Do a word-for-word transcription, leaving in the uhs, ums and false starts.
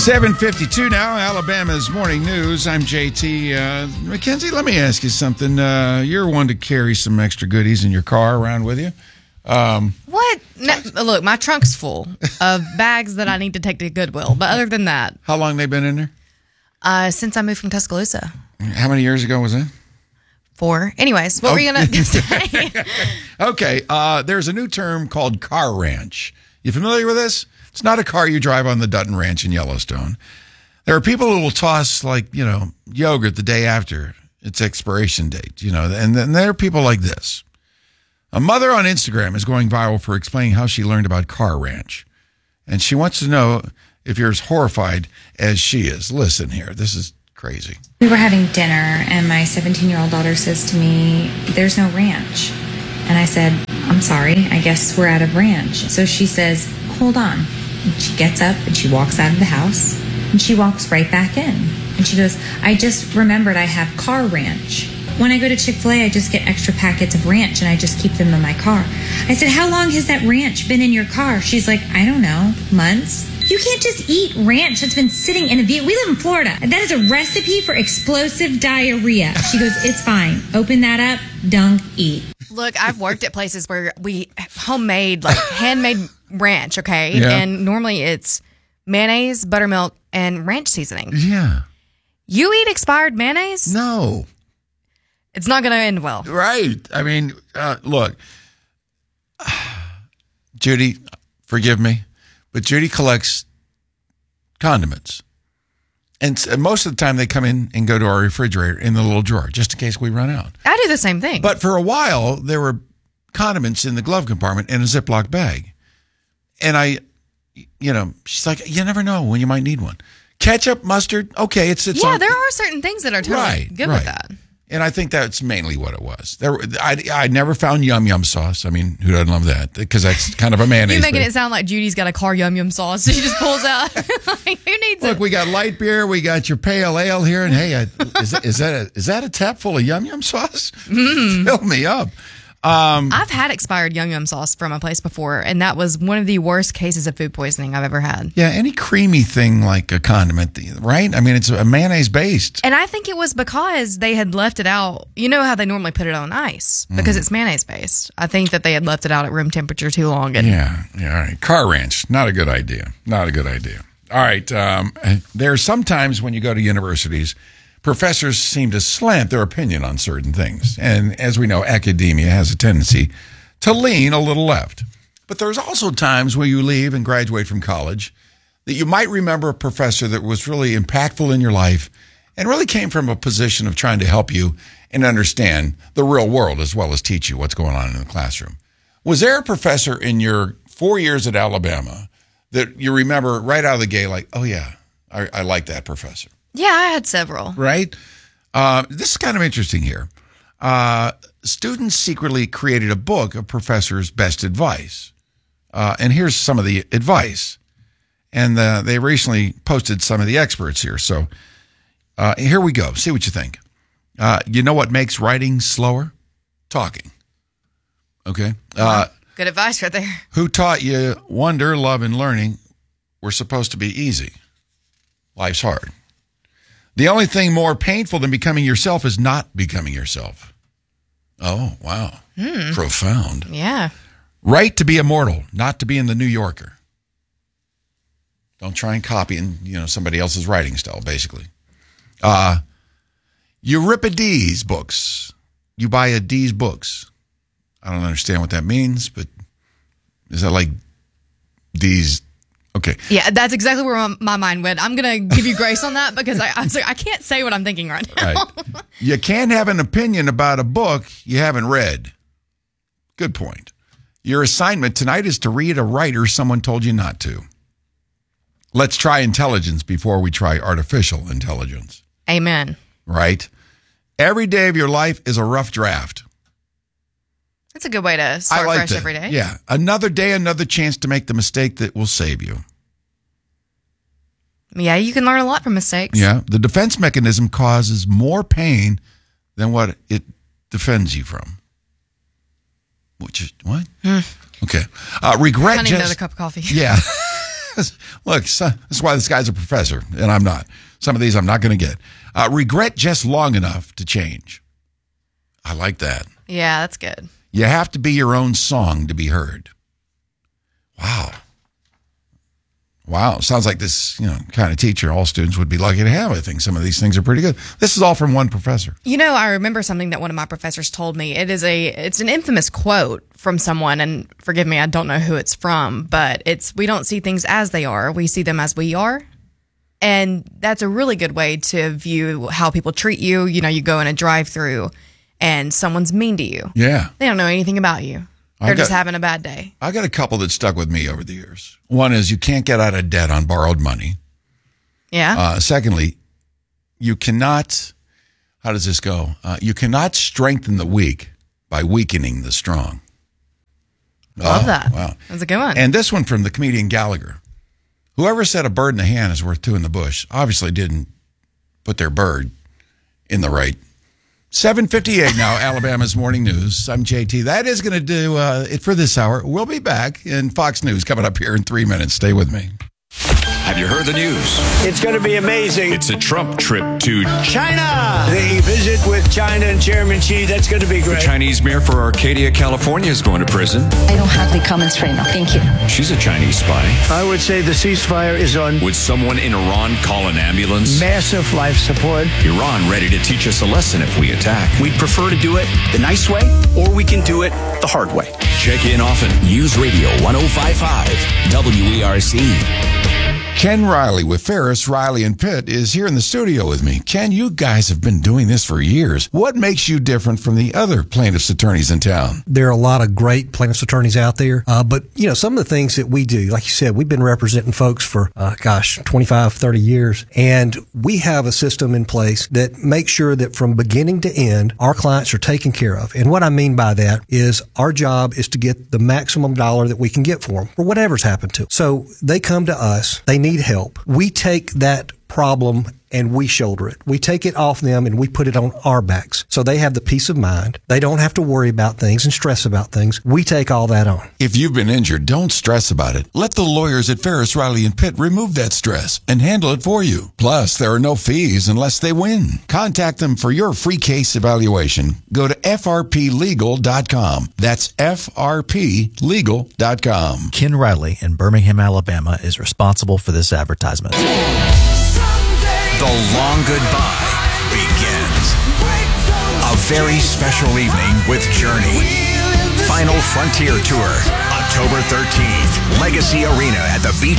seven fifty-two now, Alabama's Morning News. I'm J T. Uh, Mackenzie, let me ask you something. Uh, you're one to carry some extra goodies in your car around with you. Um, what? No, look, my trunk's full of bags that I need to take to Goodwill. But other than that. How long they been in there? Uh, since I moved from Tuscaloosa. How many years ago was that? Four. Anyways, what oh. were you going to say? Okay. Uh, there's a new term called car ranch. You familiar with this? It's not a car you drive on the Dutton Ranch in Yellowstone. There are people who will toss, like, you know, yogurt the day after its expiration date, you know, and then there are people like this. A mother on Instagram is going viral for explaining how she learned about car ranch. And she wants to know if you're as horrified as she is. Listen here. This is crazy. We were having dinner, and my seventeen-year-old daughter says to me, "There's no ranch." And I said, "I'm sorry, I guess we're out of ranch." So she says, "Hold on." And she gets up and she walks out of the house and she walks right back in. And she goes, "I just remembered I have car ranch. When I go to Chick-fil-A, I just get extra packets of ranch and I just keep them in my car." I said, "How long has that ranch been in your car?" She's like, "I don't know, months." You can't just eat ranch that's been sitting in a vehicle. We live in Florida. That is a recipe for explosive diarrhea. She goes, "It's fine. Open that up, dunk, eat." Look, I've worked at places where we homemade, like handmade ranch, okay? Yeah. And normally it's mayonnaise, buttermilk, and ranch seasoning. Yeah. You eat expired mayonnaise? No. It's not going to end well. Right. I mean, uh, look, Judy, forgive me, but Judy collects condiments. And most of the time they come in and go to our refrigerator in the little drawer, just in case we run out. I do the same thing. But for a while, there were condiments in the glove compartment in a Ziploc bag. And I, you know, she's like, "You never know when you might need one." Ketchup, mustard, okay, it's it's yeah, on, there are certain things that are totally right, good right. with that. And I think that's mainly what it was. There, I, I never found yum yum sauce. I mean, who doesn't love that? Because that's kind of a mayonnaise. You're making thing. it sound like Judy's got a car yum yum sauce. She just pulls out. Like, who needs Look, it? we got light beer, we got your pale ale here, and hey, I, is, that, is that a, is that a tap full of yum yum sauce? Mm. Fill me up. Um, I've had expired yum yum sauce from a place before, and that was one of the worst cases of food poisoning I've ever had. Yeah, any creamy thing like a condiment, right? I mean, it's a mayonnaise based. And I think it was because they had left it out. You know how they normally put it on ice because mm. it's mayonnaise based. I think that they had left it out at room temperature too long. And yeah, yeah. All right, car ranch, not a good idea. Not a good idea. All right, um, there's sometimes when you go to universities, professors seem to slant their opinion on certain things. And as we know, academia has a tendency to lean a little left. But there's also times when you leave and graduate from college that you might remember a professor that was really impactful in your life and really came from a position of trying to help you and understand the real world as well as teach you what's going on in the classroom. Was there a professor in your four years at Alabama that you remember right out of the gate like, "Oh, yeah, I, I like that professor"? Yeah, I had several. Right? Uh, this is kind of interesting here. Uh, students secretly created a book of professors' best advice. Uh, and here's some of the advice. And uh, they recently posted some of the experts here. So uh, here we go. See what you think. Uh, you know what makes writing slower? Talking. Okay? Uh, Good advice right there. Who taught you wonder, love, and learning were supposed to be easy? Life's hard. The only thing more painful than becoming yourself is not becoming yourself. Oh, wow. Mm. Profound. Yeah. Right to be immortal, not to be in the New Yorker. Don't try and copy in, you know, somebody else's writing style, basically. Uh, Euripides books. You buy a D's books. I don't understand what that means, but is that like D's? Okay. Yeah, that's exactly where my, my mind went. I'm going to give you grace on that because I, I was like, I can't say what I'm thinking right now. Right. You can't have an opinion about a book you haven't read. Good point. Your assignment tonight is to read a writer someone told you not to. Let's try intelligence before we try artificial intelligence. Amen. Right? Every day of your life is a rough draft. That's a good way to start I like fresh that. every day. Yeah. Another day, another chance to make the mistake that will save you. Yeah, you can learn a lot from mistakes. Yeah. The defense mechanism causes more pain than what it defends you from. Which is, what? Hmm. Okay. Uh, regret I need just, another cup of coffee. Yeah. Look, so, that's why this guy's a professor, and I'm not. Some of these I'm not going to get. Uh, regret just long enough to change. I like that. Yeah, that's good. You have to be your own song to be heard. Wow. Wow. Sounds like this, you know, kind of teacher all students would be lucky to have. I think some of these things are pretty good. This is all from one professor. You know, I remember something that one of my professors told me. It is a it's an infamous quote from someone, and forgive me, I don't know who it's from, but it's we don't see things as they are, we see them as we are. And that's a really good way to view how people treat you. You know, you go in a drive-through and someone's mean to you. Yeah. They don't know anything about you. They're got, just having a bad day. I got a couple that stuck with me over the years. One is you can't get out of debt on borrowed money. Yeah. Uh, secondly, you cannot, how does this go? Uh, you cannot strengthen the weak by weakening the strong. Love oh, that. Wow. That's a good one. And this one from the comedian Gallagher. Whoever said a bird in the hand is worth two in the bush obviously didn't put their bird in the right. seven fifty-eight now, Alabama's Morning News. I'm J T. That is going to do uh, it for this hour. We'll be back in Fox News coming up here in three minutes. Stay with me. Have you heard the news? It's going to be amazing. It's a Trump trip to China. The visit with China and Chairman Xi, that's going to be great. The Chinese mayor for Arcadia, California is going to prison. I don't have the comments right now. Thank you. She's a Chinese spy. I would say the ceasefire is on Would someone in Iran call an ambulance? massive life support. Iran ready to teach us a lesson if we attack. We'd prefer to do it the nice way, or we can do it the hard way. Check in often. News Radio one oh five point five W E R C. Ken Riley with Ferris, Riley, and Pitt is here in the studio with me. Ken, you guys have been doing this for years. What makes you different from the other plaintiffs' attorneys in town? There are a lot of great plaintiffs' attorneys out there, uh, but, you know, some of the things that we do, like you said, we've been representing folks for, uh, gosh, twenty-five, thirty years, and we have a system in place that makes sure that from beginning to end, our clients are taken care of. And what I mean by that is our job is to get the maximum dollar that we can get for them, for whatever's happened to them. So they come to us, they need help. We take that problem and we shoulder it. We take it off them and we put it on our backs. So they have the peace of mind. They don't have to worry about things and stress about things. We take all that on. If you've been injured, don't stress about it. Let the lawyers at Ferris, Riley, and Pitt remove that stress and handle it for you. Plus, there are no fees unless they win. Contact them for your free case evaluation. Go to F R P legal dot com. That's F R P legal dot com. Ken Riley in Birmingham, Alabama is responsible for this advertisement. The long goodbye begins. A very special evening with Journey. Final Frontier Tour, October thirteenth, Legacy Arena at the Beach